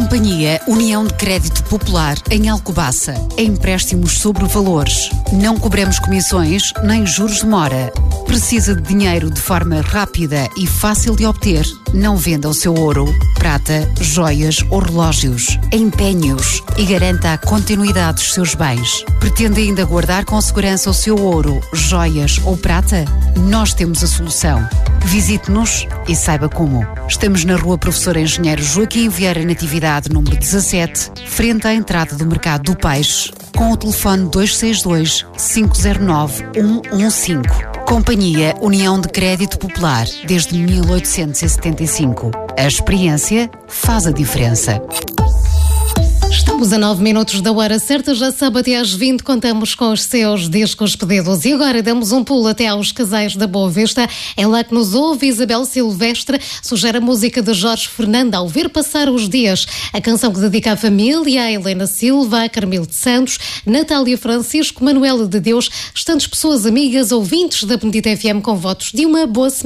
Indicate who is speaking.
Speaker 1: Companhia União de Crédito Popular em Alcobaça. Empréstimos sobre valores. Não cobramos comissões nem juros de mora. Precisa de dinheiro de forma rápida e fácil de obter? Não venda o seu ouro, prata, joias ou relógios. Empenhe-os e garanta a continuidade dos seus bens. Pretende ainda guardar com segurança o seu ouro, joias ou prata? Nós temos a solução. Visite-nos e saiba como. Estamos na Rua Professor Engenheiro Joaquim Vieira Natividade, número 17, frente à entrada do Mercado do Peixe, com o telefone 262 509 115. Companhia União de Crédito Popular, desde 1875. A experiência faz a diferença.
Speaker 2: Estamos a 9 minutos da hora certa, já sabe, até às 20 contamos com os seus discos pedidos. E agora damos um pulo até aos Casais da Boa Vista. É lá que nos ouve Isabel Silvestre, sugere a música de Jorge Fernando, Ao Ver Passar os Dias. A canção que dedica à família, a Helena Silva, a Carmelo de Santos, Natália Francisco, Manuela de Deus, restantes pessoas amigas, ouvintes da Bendita FM com votos de uma boa semana.